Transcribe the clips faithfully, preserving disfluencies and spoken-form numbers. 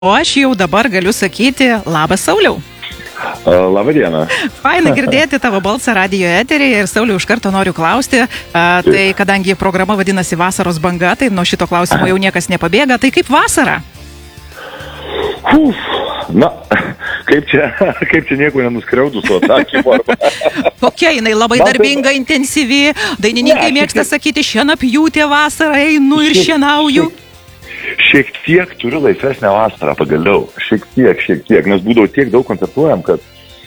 O aš jau dabar galiu sakyti, labas Sauliau. Labą dieną. Faina girdėti tavo balsą radijo eteryje ir Sauliau iš karto noriu klausti, a, tai kadangi programa vadinasi Vasaros banga, tai nuo šito klausimo jau niekas nepabėga, tai kaip vasara? Uf, na, kaip čia, kaip čia nieko nenuskriaudus su atsakymu. Arba... Kokia jinai labai darbinga, tai... intensyvi, dainininkai ne, mėgsta šiek... sakyti, šienapjūtė vasarą einu ir šienauju. Šiek tiek turiu laisvesnę vasarą pagaliau, šiek tiek, šiek tiek, nes būdavo tiek daug koncertuojam, kad,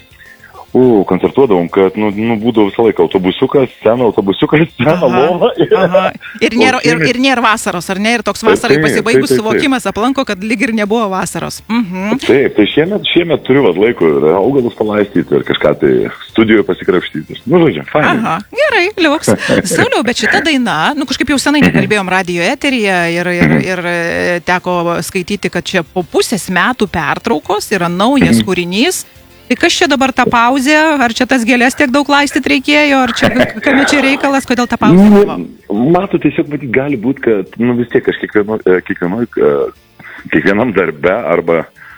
u, koncertuodavom, kad, nu, nu būdavo visą laiką autobusiukas, scena, autobusiukas, scena, lova. Ir, ir, nėra, ir, ir nėra vasaros, ar ne? Ir toks vasarai pasibaigus taip, taip, taip. Suvokimas aplanko, kad lyg ir nebuvo vasaros. Mhm. Taip, tai šiemet, šiemet turiu vat laiko ir augalus palaistyti ir kažką tai studijoje pasikrapštyti. Nu, žodžiu, fainai. Aha, gerai, liuks. Sauliau, bet šita daina, nu kažkaip jau senai nekalbėjom radijo eteryje ir, ir, ir teko skaityti, kad čia po pusės metų pertraukos yra naujas kūrinys. Tai kas čia dabar ta pauzė? Ar čia tas gėlės tiek daug laistyti reikėjo? Ar čia kame čia reikalas? Kodėl ta pauzė buvo? Mato, tiesiog matyt, gali būti, kad nu, vis tiek aš kiekvieno, kiekvienoj, kiekvienam darbe arba,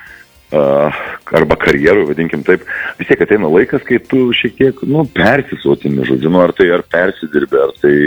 uh, arba karjerui, vadinkim taip, vis tiek ateina laikas, kai tu šiek tiek nu, persisotini, žodžiu, nu, ar tai ar persidirbi, ar tai...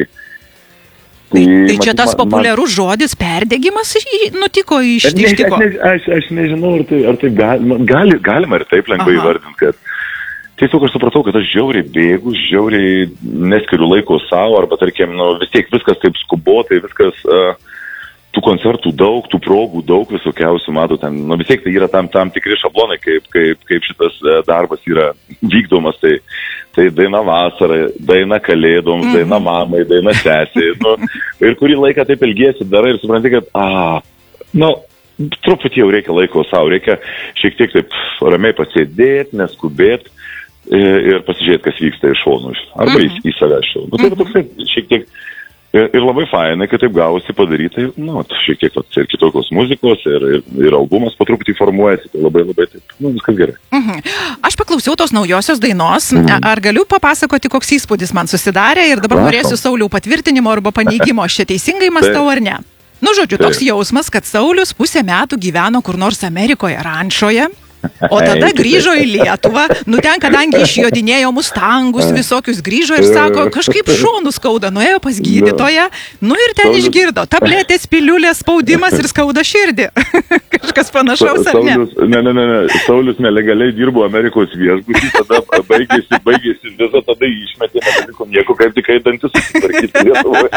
Tai, tai čia tas populiarus žodis perdegimas nutiko iš ištiko? Aš, aš, aš nežinau, ar tai, ar tai gali, gali, galima ir taip lengvai įvardinti, kad tiesiog aš supratau, kad aš žiauriai bėgu, žiauriai neskiriu laiko savo, arba tarkim, nu, vis tiek viskas taip skubotai, viskas, uh, tų koncertų daug, tų progų daug visokiausių, matau, ten, nu, vis tiek tai yra tam, tam tikri šablonai, kaip, kaip, kaip šitas darbas yra vykdomas, tai, tai daina vasara, daina kalėdoms, mm-hmm. daina mamai, daina sesiai, nu, ir kurį laiką taip ilgiesi darai ir supranti, kad, a, nu, truputį jau reikia laiko savo, reikia šiek tiek taip ramiai pasėdėti, neskubėti ir pasižiūrėti, kas vyksta iš šonų, arba mm-hmm. į, į save šonų. Nu, tai yra toksai šiek tiek Ir, ir labai fainai, kad taip gausi padaryti, nu, šiek tiek ir kitokios muzikos, ir, ir, ir albumas po truputį formuojasi, tai labai labai taip, nu, viskas gerai. Mhm. Aš paklausiau tos naujosios dainos, mhm. ar galiu papasakoti, koks įspūdis man susidarė ir dabar Prašom. norėsiu Sauliau patvirtinimo arba paneigimo, aš čia teisingai mąstau ar ne? Nu, žodžiu, toks jausmas, kad Saulius pusę metų gyveno kur nors Amerikoje, rančoje. O tada grįžo į Lietuvą, nu ten, kadangi išjodinėjo mustangus visokius, grįžo ir sako, kažkaip šonų skauda, nuėjo pas gydytoją, nu ir ten išgirdo, tabletės, piliulės, spaudimas ir skauda širdį. Kažkas panašaus, ar ne? Ne, ne, ne, ne, Saulius nelegaliai dirbo Amerikos viešbutį, tada baigėsi, baigėsi visą, tada išmetė, nebeliko nieko, kaip tik eidantis susitvarkyti Lietuvoje.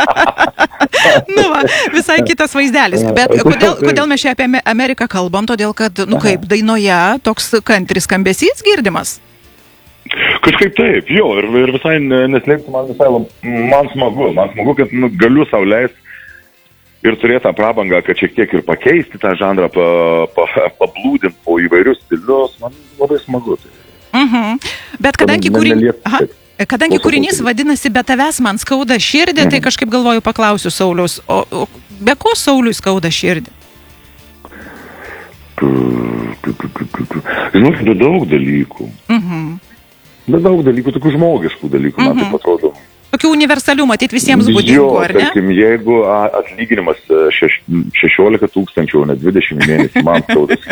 Nu va, visai kitas vaizdelis. Bet kodėl, kodėl mes čia apie Ameriką kalbam? Todėl, kad, nu kaip, dainoje toks kantris skambesys girdimas? Kažkaip taip, jo, ir, ir visai neslėpti, man visai lab, man smagu, man smagu, kad nu, galiu sau leisti ir turėti tą prabangą, kad šiek tiek ir pakeisti tą žanrą, pa, pa, pablūdinti po įvairius stilius, man labai smagu. Tai. Mhm. Bet kadangi, kūrin... Aha, kadangi kūrinys vadinasi Be tavęs man skauda širdį, mhm. tai kažkaip galvoju paklausiu Sauliaus, o, o be ko Sauliui skauda širdį? Žinau, yra daug dalykų. Mhm. Bet daug dalykų, tokių žmogiškų dalykų, man taip atrodo. Tokių universalių, matyt, visiems būdingų, ar ne? Tarkim, jeigu atlyginimas šeš, šešiolika tūkstančių, o ne dvidešimt mėnesių, man skaudas.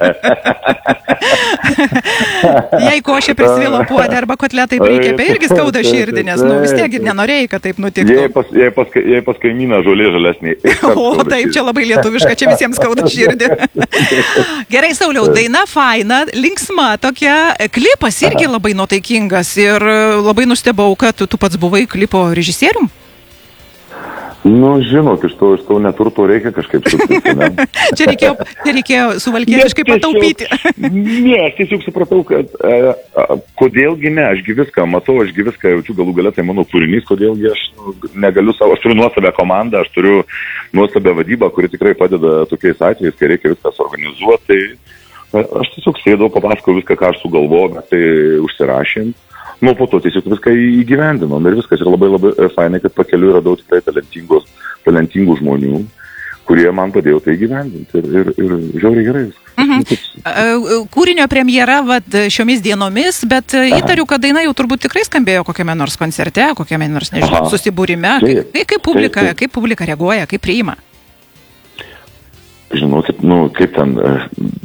Jei košė prisvilo puodė arba kotletai prikepė, irgi skauda širdį, nes nu, vis tiek nenorėjai, kad taip nutiktų. Jei pas, jei pas, jei pas kaimyną žolė žalesnė. O taip, čia labai lietuviška, čia visiems skauda širdį. Gerai, Sauliau, daina faina, linksma tokia, klipas irgi labai nuotaikingas ir labai nustebau, kad tu pats buvai klipo režisierium? Nu, žinot, iš to, iš to neturto reikia kažkaip supratyti, ne? Čia reikėjo, reikėjo suvalkietiškai pataupyti. Ne, aš tiesiog supratau, kad e, a, kodėlgi ne, ašgi viską matau, ašgi viską jaučiu, galų galia tai mano kūrinys, kodėlgi aš nu, negaliu savo, aš turiu nuostabę komandą, aš turiu nuostabę vadybą, kuri tikrai padeda tokiais atvejais, kai reikia viską suorganizuoti. Tai aš tiesiog sėdau, papasakau viską, ką aš sugalvojau, mes tai užsirašėm. Nu, po to tiesiog viską įgyvendinom ir viskas. Ir labai labai fainai, kad pakeliu radau tikrai talentingų žmonių, kurie man padėjo tai įgyvendinti. Ir, ir, ir žiauriai gerai viskas. Mhm. Kūrinio premjera vat, šiomis dienomis, bet įtariu, kad daina jau turbūt tikrai skambėjo kokiame nors koncerte, kokiame nors, nežinau, susibūrime. Kaip, kaip, publika, kaip publika reaguoja, kaip priima? žinokit, nu, kaip ten,